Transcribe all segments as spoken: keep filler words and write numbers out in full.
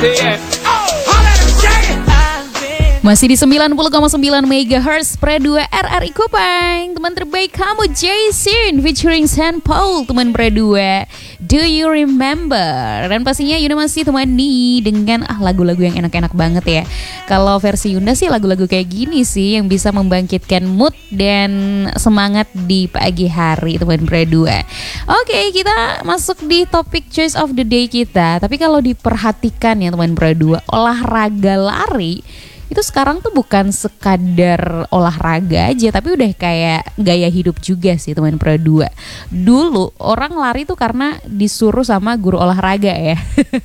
Masih di sembilan puluh koma sembilan megahertz Pre dua R R I Kupang. Teman terbaik kamu Jason featuring Saint Paul, teman Pre dua. Do you remember? Dan pastinya Yunda masih temani dengan ah lagu-lagu yang enak-enak banget ya. Kalau versi Yunda sih lagu-lagu kayak gini sih yang bisa membangkitkan mood dan semangat di pagi hari, teman Pre dua. Oke, kita masuk di topik choice of the day kita. Tapi kalau diperhatikan ya teman Pre dua, olahraga lari itu sekarang tuh bukan sekadar olahraga aja, tapi udah kayak gaya hidup juga sih teman Pro dua. Dulu orang lari tuh karena disuruh sama guru olahraga ya.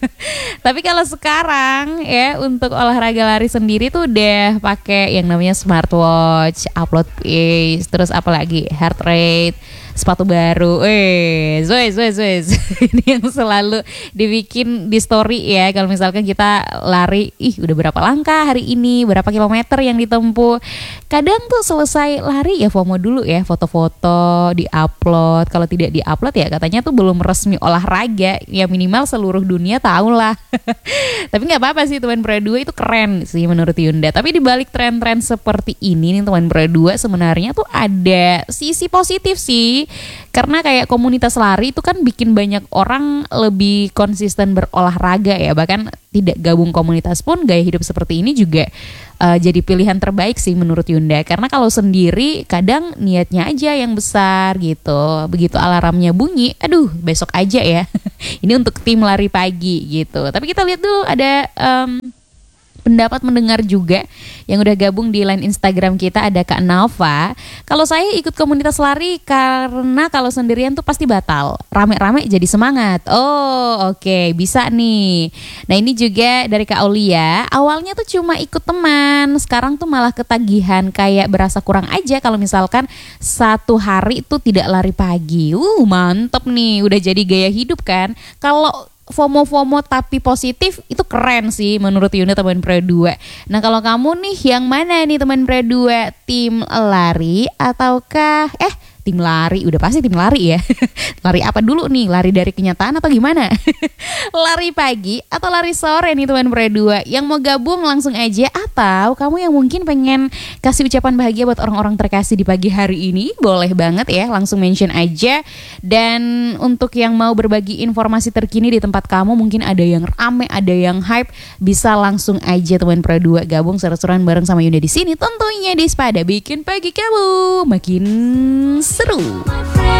Tapi kalau sekarang ya untuk olahraga lari sendiri tuh udah pakai yang namanya smartwatch, upload pace, terus apalagi heart rate, sepatu baru, eh, zoe, zoe, zoe, ini yang selalu dibikin di story ya. Kalau misalkan kita lari, ih udah berapa langkah hari ini, berapa kilometer yang ditempuh. Kadang tuh selesai lari ya FOMO dulu ya, foto-foto, di-upload. Kalau tidak di-upload ya katanya tuh belum resmi olahraga, ya minimal seluruh dunia tahu lah. Tapi nggak apa-apa sih teman Pro dua, itu keren sih menurut Yunda. Tapi di balik tren-tren seperti ini nih teman Pro dua, sebenarnya tuh ada sisi positif sih. Karena kayak komunitas lari itu kan bikin banyak orang lebih konsisten berolahraga ya. Bahkan tidak gabung komunitas pun gaya hidup seperti ini juga uh, jadi pilihan terbaik sih menurut Yunda. Karena kalau sendiri kadang niatnya aja yang besar gitu. Begitu alarmnya bunyi, aduh besok aja ya. Ini untuk tim lari pagi gitu. Tapi kita lihat dulu ada um, pendapat mendengar juga yang udah gabung di line Instagram kita. Ada Kak Nava. Kalau saya ikut komunitas lari karena kalau sendirian tuh pasti batal. Rame-rame jadi semangat. Oh oke, okay, bisa nih. Nah ini juga dari Kak Aulia. Awalnya tuh cuma ikut teman, sekarang tuh malah ketagihan, kayak berasa kurang aja kalau misalkan satu hari tuh tidak lari pagi. Uh mantep nih, udah jadi gaya hidup kan. Kalau FOMO-FOMO tapi positif itu keren sih menurut Yunda teman Pro dua. Nah kalau kamu nih yang mana nih teman Pro dua? Tim lari ataukah eh tim lari? Udah pasti tim lari ya. Lari apa dulu nih? Lari dari kenyataan atau gimana? Lari pagi atau lari sore nih teman Pro dua? Yang mau gabung langsung aja. Atau kamu yang mungkin pengen kasih ucapan bahagia buat orang-orang terkasih di pagi hari ini, boleh banget ya, langsung mention aja. Dan untuk yang mau berbagi informasi terkini di tempat kamu, mungkin ada yang rame, ada yang hype, bisa langsung aja teman Pro dua gabung seru-seruan bareng sama Yunda di sini. Tentunya di Spada bikin pagi kamu makin seru.